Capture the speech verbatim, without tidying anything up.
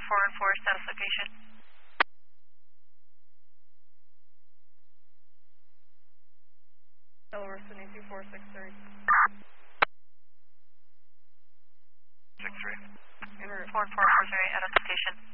four one four, status location. Delaware Sydney two four six three. Six three. En route. four one four, four zero eight, identification.